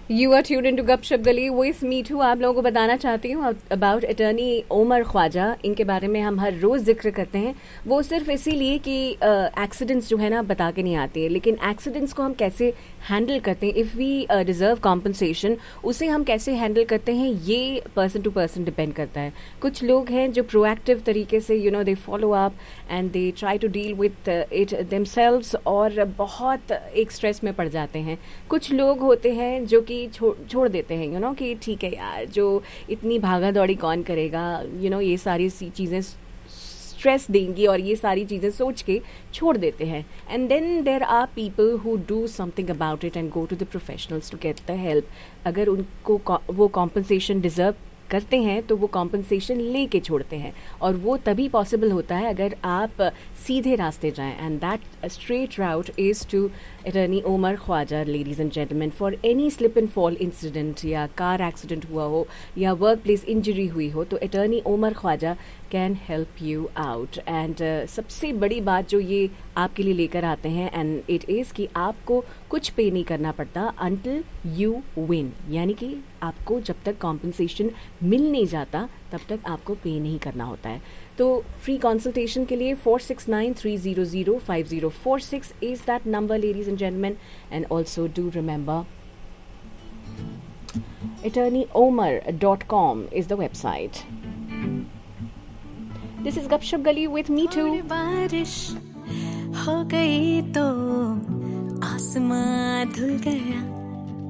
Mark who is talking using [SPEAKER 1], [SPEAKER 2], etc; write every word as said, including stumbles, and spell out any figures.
[SPEAKER 1] You are tuned into गपशप गली with me to. आप लोगों को बताना चाहती हूँ अबाउट अटर्नी ओमर ख्वाजा। इनके बारे में हम हर रोज जिक्र करते हैं, वो सिर्फ इसीलिए कि एक्सीडेंट्स uh, जो है ना बता के नहीं आती है, लेकिन एक्सीडेंट्स को हम कैसे हैंडल करते हैं, इफ़ वी डिजर्व कॉम्पनसेशन, उसे हम कैसे हैंडल करते हैं, ये पर्सन टू पर्सन डिपेंड करता है। कुछ लोग हैं जो प्रोएक्टिव तरीके से you know they follow up and they try to deal with it themselves और बहुत एक स्ट्रेस में पड़ जाते हैं। कुछ लोग होते हैं जो कि छोड़ छोड़ देते हैं, यू नो कि ठीक है यार, जो इतनी भागा दौड़ी कौन करेगा, यू नो ये सारी चीज़ें स्ट्रेस देंगी और ये सारी चीज़ें सोच के छोड़ देते हैं। And then there are people who do something about it and go to the professionals to get the help. अगर उनको वो कॉम्पनसेशन डिजर्व करते हैं तो वो कॉम्पनसेशन लेके छोड़ते हैं, और वो तभी पॉसिबल होता है अगर आप सीधे रास्ते जाएं। And that straight route is to attorney Omar Khwaja. Ladies and gentleman, for any slip and fall incident या कार एक्सीडेंट हुआ हो या वर्क प्लेस इंजरी हुई हो, तो attorney Omar Khwaja can help you out. And सबसे बड़ी बात जो ये आपके लिए लेकर आते हैं, एंड इट इज़ कि आपको कुछ पे नहीं करना पड़ता अंटिल यू विन, यानी कि आपको जब तक कॉम्पनसेशन मिल नहीं जाता तब तक आपको पे नहीं करना होता है। तो फ्री कंसल्टेशन के लिए four six nine three zero zero five zero four six is that number, ladies and gentleman. And also do remember attorney omar dot com is the website. This is Gupshup Gali with me too.
[SPEAKER 2] बारिश हो गई तो आसमां धुल गया,